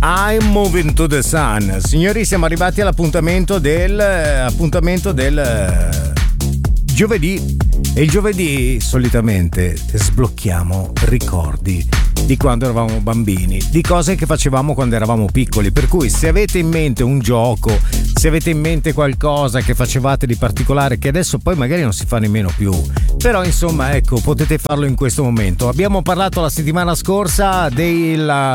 I'm Moving to the Sun. Signori, siamo arrivati all'appuntamento del giovedì. E il giovedì solitamente sblocchiamo ricordi di quando eravamo bambini, di cose che facevamo quando eravamo piccoli. Per cui se avete in mente un gioco, se avete in mente qualcosa che facevate di particolare che adesso poi magari non si fa nemmeno più, però insomma ecco, potete farlo in questo momento. Abbiamo parlato la settimana scorsa di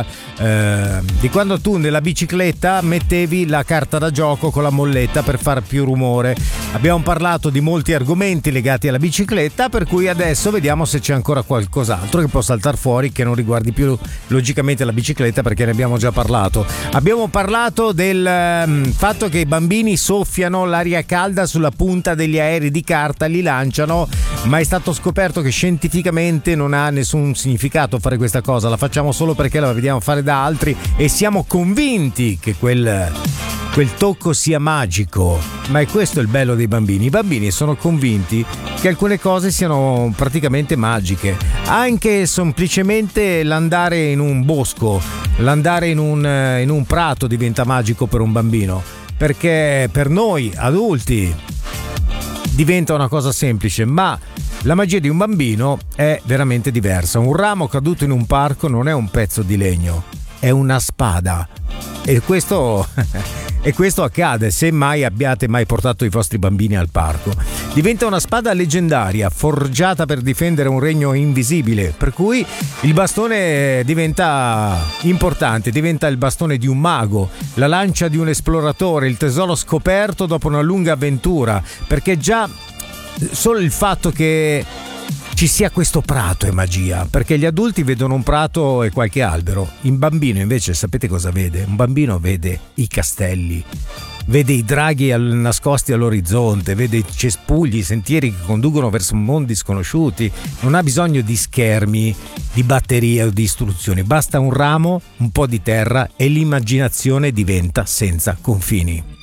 quando tu nella bicicletta mettevi la carta da gioco con la molletta per far più rumore. Abbiamo parlato di molti argomenti legati alla bicicletta, per cui adesso vediamo se c'è ancora qualcos'altro che può saltare fuori che non riguardi più logicamente la bicicletta, perché ne abbiamo già parlato. Abbiamo parlato del fatto che i bambini soffiano l'aria calda sulla punta degli aerei di carta, li lanciano, ma è stato scoperto che scientificamente non ha nessun significato fare questa cosa, la facciamo solo perché la vediamo fare da altri e siamo convinti che quel tocco sia magico. Ma è questo il bello dei bambini. I bambini sono convinti che alcune cose siano praticamente magiche. Anche semplicemente l'andare in un bosco, l'andare in un prato diventa magico per un bambino, perché per noi adulti diventa una cosa semplice, ma la magia di un bambino è veramente diversa. Un ramo caduto in un parco non è un pezzo di legno, è una spada. E questo accade se mai abbiate mai portato i vostri bambini al parco. Diventa una spada leggendaria, forgiata per difendere un regno invisibile, per cui il bastone diventa importante, diventa il bastone di un mago, la lancia di un esploratore, il tesoro scoperto dopo una lunga avventura, perché già solo il fatto che ci sia questo prato è magia, perché gli adulti vedono un prato e qualche albero. Un bambino invece sapete cosa vede? Un bambino vede i castelli, vede i draghi nascosti all'orizzonte, vede i cespugli, i sentieri che conducono verso mondi sconosciuti. Non ha bisogno di schermi, di batterie o di istruzioni, basta un ramo, un po' di terra e l'immaginazione diventa senza confini.